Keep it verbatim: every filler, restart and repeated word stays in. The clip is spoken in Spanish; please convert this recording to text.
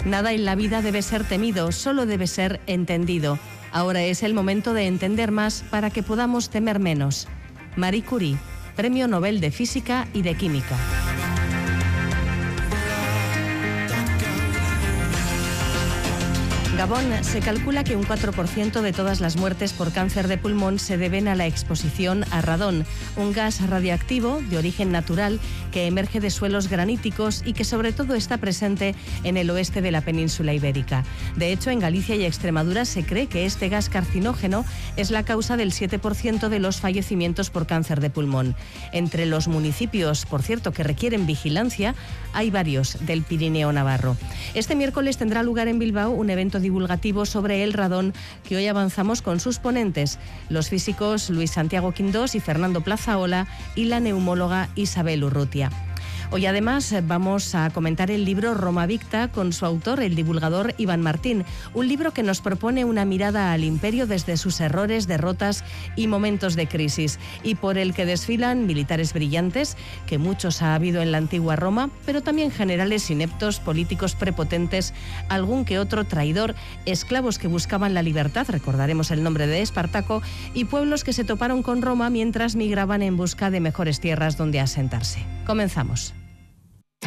Nada en la vida debe ser temido, solo debe ser entendido. Ahora es el momento de entender más para que podamos temer menos. Marie Curie, Premio Nobel de Física y de Química. Gabón, se calcula que un cuatro por ciento de todas las muertes por cáncer de pulmón se deben a la exposición a radón, un gas radiactivo de origen natural que emerge de suelos graníticos y que sobre todo está presente en el oeste de la península ibérica. De hecho, en Galicia y Extremadura se cree que este gas carcinógeno es la causa del siete por ciento de los fallecimientos por cáncer de pulmón. Entre los municipios, por cierto, que requieren vigilancia, hay varios del Pirineo navarro. Este miércoles tendrá lugar en Bilbao un evento divulgativo sobre el radón que hoy avanzamos con sus ponentes, los físicos Luis Santiago Quindós y Fernando Plazaola y la neumóloga Isabel Urrutia. Hoy además vamos a comentar el libro Roma Victa con su autor, el divulgador Iván Martín, un libro que nos propone una mirada al imperio desde sus errores, derrotas y momentos de crisis, y por el que desfilan militares brillantes, que muchos ha habido en la antigua Roma, pero también generales ineptos, políticos prepotentes, algún que otro traidor, esclavos que buscaban la libertad, recordaremos el nombre de Espartaco, y pueblos que se toparon con Roma mientras migraban en busca de mejores tierras donde asentarse. Comenzamos.